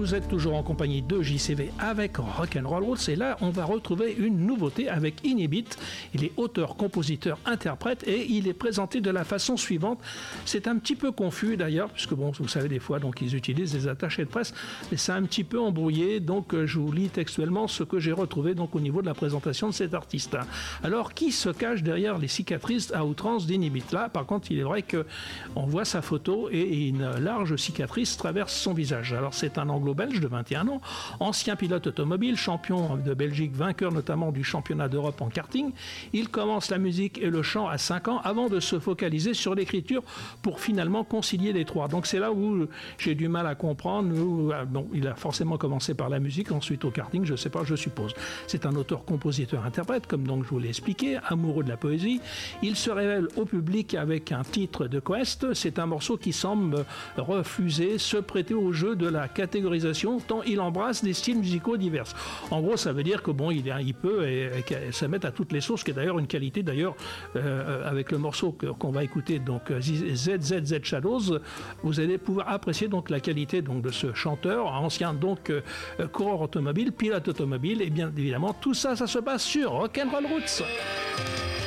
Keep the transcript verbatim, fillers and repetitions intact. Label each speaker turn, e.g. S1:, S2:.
S1: Vous êtes toujours en compagnie de J C V avec Rock'n'Roll Roots et là on va retrouver une nouveauté avec Inhibit. Il est auteur, compositeur, interprète et il est présenté de la façon suivante. C'est un petit peu confus d'ailleurs puisque bon vous savez des fois donc ils utilisent des attachés de presse mais c'est un petit peu embrouillé donc je vous lis textuellement ce que j'ai retrouvé donc au niveau de la présentation de cet artiste. Alors qui se cache derrière les cicatrices à outrance d'Inhibit? Là par contre il est vrai que on voit sa photo et une large cicatrice traverse son visage. Alors c'est un anglo-belge de vingt et un ans, ancien pilote automobile, champion de Belgique, vainqueur notamment du championnat d'Europe en karting. Il commence la musique et le chant à cinq ans avant de se focaliser sur l'écriture pour finalement concilier les trois. Donc c'est là où j'ai du mal à comprendre. Où, bon, il a forcément commencé par la musique, ensuite au karting, je sais pas, je suppose. C'est un auteur, compositeur, interprète, comme donc je vous l'ai expliqué, amoureux de la poésie. Il se révèle au public avec un titre de Quest. C'est un morceau qui semble refuser, se prêter au jeu de la catégorisation tant il embrasse des styles musicaux divers. En gros, ça veut dire que bon, il, il peut et, et, se mettre à toutes les sauces, qui est d'ailleurs une qualité d'ailleurs euh, avec le morceau que, qu'on va écouter donc Z Z Z Shadows, vous allez pouvoir apprécier donc la qualité donc de ce chanteur ancien donc euh, coureur automobile, pilote automobile et bien évidemment tout ça, ça se passe sur Rock'n'Roll Roots.